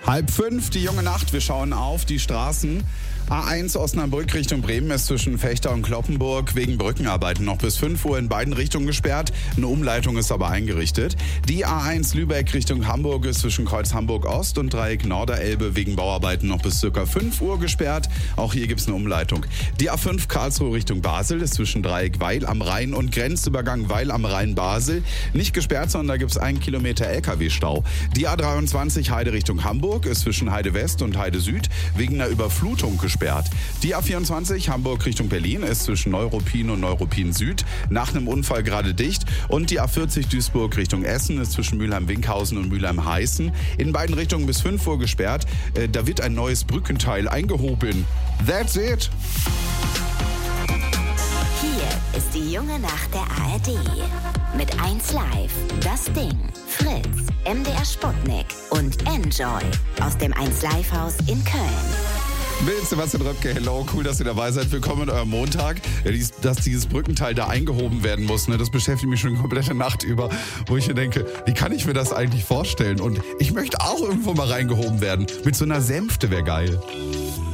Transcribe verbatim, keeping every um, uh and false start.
Halb fünf, die junge Nacht. Wir schauen auf die Straßen. A eins Osnabrück Richtung Bremen ist zwischen Fechter und Cloppenburg wegen Brückenarbeiten noch bis fünf Uhr in beiden Richtungen gesperrt. Eine Umleitung ist aber eingerichtet. Die A eins Lübeck Richtung Hamburg ist zwischen Kreuz Hamburg Ost und Dreieck Norderelbe wegen Bauarbeiten noch bis ca. fünf Uhr gesperrt. Auch hier gibt es eine Umleitung. Die A fünf Karlsruhe Richtung Basel ist zwischen Dreieck Weil am Rhein und Grenzübergang Weil am Rhein Basel nicht gesperrt, sondern da gibt es einen Kilometer L K W-Stau. Die A dreiundzwanzig Heide Richtung Hamburg ist zwischen Heide West und Heide Süd wegen einer Überflutung gesperrt. Die A vierundzwanzig Hamburg Richtung Berlin ist zwischen Neuruppin und Neuruppin Süd nach einem Unfall gerade dicht. Und die A vierzig Duisburg Richtung Essen ist zwischen Mülheim-Winkhausen und Mülheim-Heißen in beiden Richtungen bis fünf Uhr gesperrt. Äh, da wird ein neues Brückenteil eingehoben. That's it! Hier ist die junge Nacht der A R D. Mit eins Live, das Ding, Fritz, M D R Sputnik und Enjoy aus dem eins Live Haus in Köln. Bill, Sebastian Röpke, hello, cool, dass ihr dabei seid. Willkommen in eurem Montag. Ja, dies, dass dieses Brückenteil da eingehoben werden muss, ne, das beschäftigt mich schon die komplette Nacht über, wo ich mir denke, wie kann ich mir das eigentlich vorstellen? Und ich möchte auch irgendwo mal reingehoben werden. Mit so einer Sänfte wäre geil.